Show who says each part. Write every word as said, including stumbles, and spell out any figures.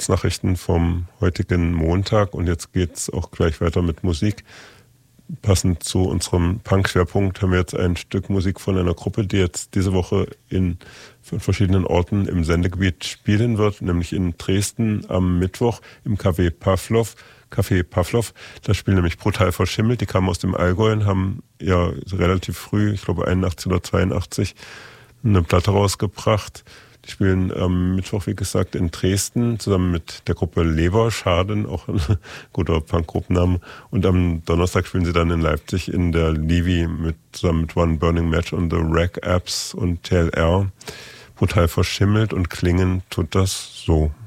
Speaker 1: Kurznachrichten vom heutigen Montag und jetzt geht's auch gleich weiter mit Musik. Passend zu unserem Punk-Schwerpunkt haben wir jetzt ein Stück Musik von einer Gruppe, die jetzt diese Woche in verschiedenen Orten im Sendegebiet spielen wird, nämlich in Dresden am Mittwoch im Café Pavlov. Café Pavlov, da spielen nämlich Brutal Verschimmelt, die kamen aus dem Allgäu und haben ja relativ früh, ich glaube einundachtzig oder zweiundachtzig, eine Platte rausgebracht. Die spielen am Mittwoch, wie gesagt, in Dresden zusammen mit der Gruppe Leberschaden, auch ein guter Punkgruppenname. Und am Donnerstag spielen sie dann in Leipzig in der Livi mit, zusammen mit One Burning Match und The Rack Apps und T L R. Brutal Verschimmelt und klingen tut das so.